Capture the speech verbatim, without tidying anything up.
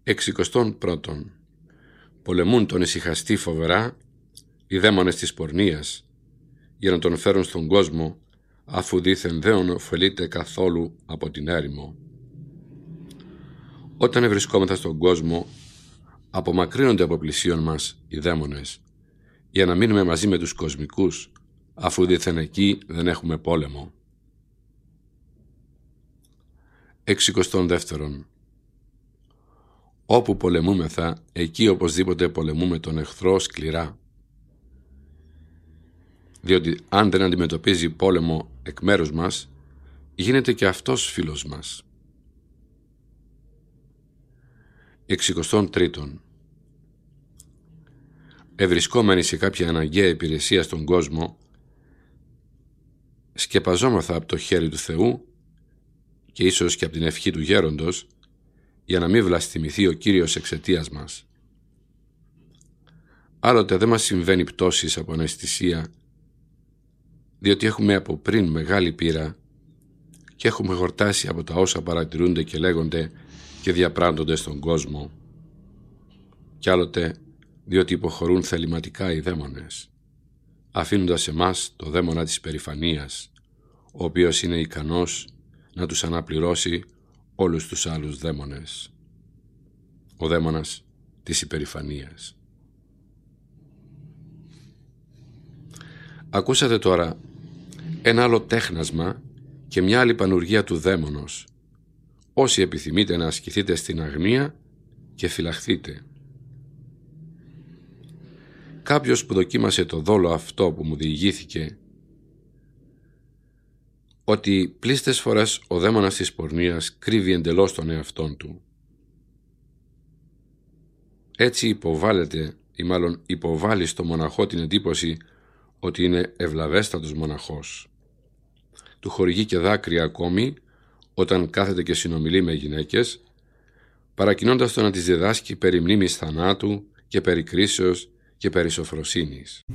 Εξικοστόν πρώτον. Πολεμούν τον ησυχαστή φοβερά οι δαίμονες της πορνείας, για να τον φέρουν στον κόσμο, αφού δήθεν δεν ωφελείται καθόλου από την έρημο. Όταν βρισκόμεθα στον κόσμο, απομακρύνονται από πλησίον μας οι δαίμονες, για να μείνουμε μαζί με τους κοσμικούς, αφού δήθεν εκεί δεν έχουμε πόλεμο. Εξικοστόν δεύτερον. Όπου πολεμούμεθα, εκεί οπωσδήποτε πολεμούμε τον εχθρό σκληρά. Διότι αν δεν αντιμετωπίζει πόλεμο εκ μέρους μας, γίνεται και αυτός φίλος μας. Εξικοστόν τρίτον. Ευρισκόμενοι σε κάποια αναγκαία υπηρεσία στον κόσμο, σκεπαζόμαθα από το χέρι του Θεού και ίσως και από την ευχή του γέροντος, για να μην βλαστημηθεί ο Κύριος εξαιτίας μας. Άλλοτε δεν μας συμβαίνει πτώσεις από αναισθησία, διότι έχουμε από πριν μεγάλη πείρα και έχουμε χορτάσει από τα όσα παρατηρούνται και λέγονται και διαπράττονται στον κόσμο. Κι άλλοτε διότι υποχωρούν θεληματικά οι δαίμονες, αφήνοντας εμάς το δαίμονα της περηφανίας, ο οποίος είναι ικανός να τους αναπληρώσει όλους τους άλλους δαίμονες. Ο δαίμονας της υπερηφανίας. Ακούσατε τώρα ένα άλλο τέχνασμα και μια άλλη πανουργία του δαίμονος. Όσοι επιθυμείτε να ασκηθείτε στην αγνία και φυλαχθείτε. Κάποιος που δοκίμασε το δόλο αυτό που μου διηγήθηκε, ότι πλήστες φορές ο δαίμονας της πορνείας κρύβει εντελώς τον εαυτόν του. Έτσι υποβάλλεται ή μάλλον υποβάλλει στο μοναχό την εντύπωση ότι είναι ευλαβέστατος μοναχός. Του χορηγεί και δάκρυα ακόμη όταν κάθεται και συνομιλεί με γυναίκες, παρακινώντας το να τις διδάσκει περί μνήμης θανάτου και περί κρίσεως και περί σοφροσύνης.